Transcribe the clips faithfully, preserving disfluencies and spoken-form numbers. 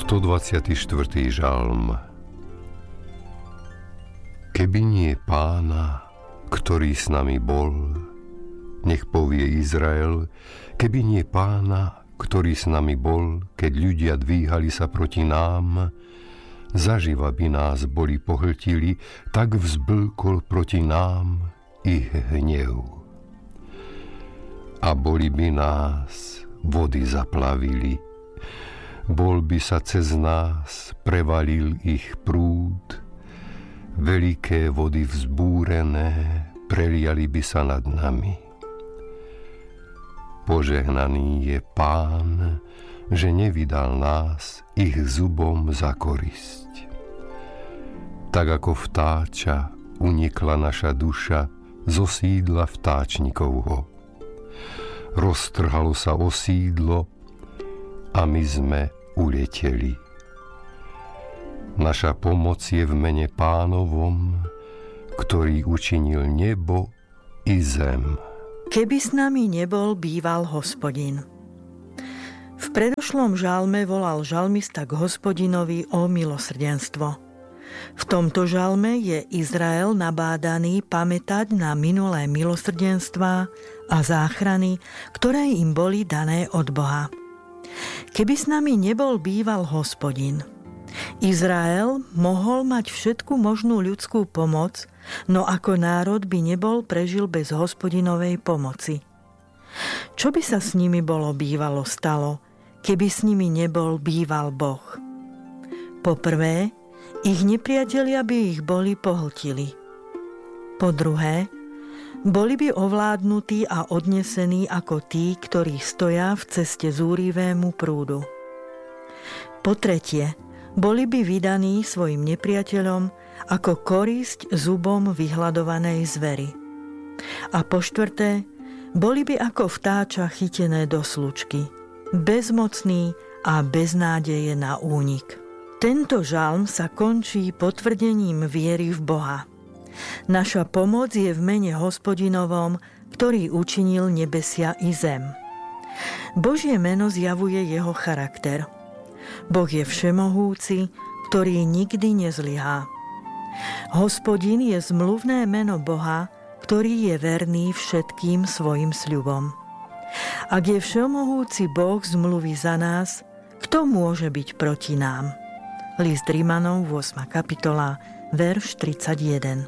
stodvadsiaty štvrtý žalm. Keby nie Pána, ktorý s nami bol, nech povie Izrael, keby nie Pána, ktorý s nami bol, keď ľudia dvíhali sa proti nám, zaživa by nás boli pohltili, tak vzblkol proti nám ich hnev. A boli by nás vody zaplavili, bol by sa cez nás prevalil ich prúd, veľké vody vzbúrené preliali by sa nad nami. Požehnaný je Pán, že nevydal nás ich zubom za korisť. Tak ako vtáča unikla naša duša zo sídla vtáčnikovho. Roztrhalo sa osídlo a my sme uleteli. Naša pomoc je v mene Pánovom, ktorý učinil nebo i zem. Keby s nami nebol býval Hospodin. V predošlom žalme volal žalmista k Hospodinovi o milosrdenstvo. V tomto žalme je Izrael nabádaný pamätať na minulé milosrdenstva a záchrany, ktoré im boli dané od Boha. Keby s nami nebol býval Hospodin, Izrael mohol mať všetku možnú ľudskú pomoc, no ako národ by nebol prežil bez Hospodinovej pomoci. Čo by sa s nimi bolo bývalo stalo, keby s nimi nebol býval Boh? Poprvé, ich nepriatelia by ich boli pohltili. Po druhé, boli by ovládnutí a odnesení ako tí, ktorí stoja v ceste zúrivému prúdu. Po tretie, boli by vydaní svojim nepriateľom ako korisť zubom vyhľadovanej zvery. A po štvrté, boli by ako vtáča chytené do slučky, bezmocní a bez nádeje na únik. Tento žalm sa končí potvrdením viery v Boha. Naša pomoc je v mene Hospodinovom, ktorý učinil nebesia i zem. Božie meno zjavuje jeho charakter. Boh je všemohúci, ktorý nikdy nezlyhá. Hospodin je zmluvné meno Boha, ktorý je verný všetkým svojim sľubom. Ak je všemohúci Boh zmluví za nás, kto môže byť proti nám? List Rimanom, ôsma kapitola, verš tridsaťjeden.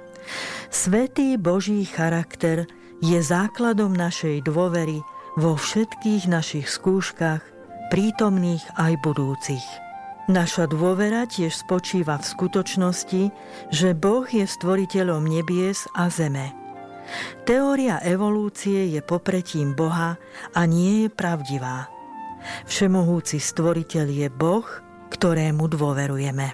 Svätý Boží charakter je základom našej dôvery vo všetkých našich skúškach, prítomných aj budúcich. Naša dôvera tiež spočíva v skutočnosti, že Boh je stvoriteľom nebies a zeme. Teória evolúcie je popretím Boha a nie je pravdivá. Všemohúci stvoriteľ je Boh, ktorému dôverujeme.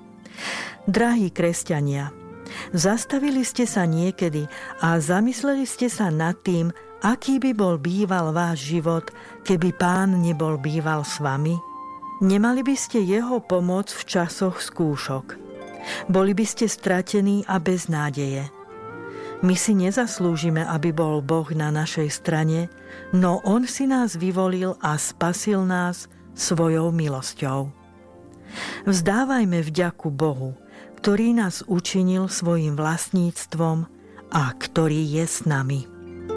Drahí kresťania, zastavili ste sa niekedy a zamysleli ste sa nad tým, aký by bol býval váš život, keby Pán nebol býval s vami? Nemali by ste jeho pomoc v časoch skúšok. Boli by ste stratení a bez nádeje. My si nezaslúžime, aby bol Boh na našej strane, no On si nás vyvolil a spasil nás svojou milosťou. Vzdávajme vďaku Bohu, ktorý nás učinil svojim vlastníctvom a ktorý je s nami.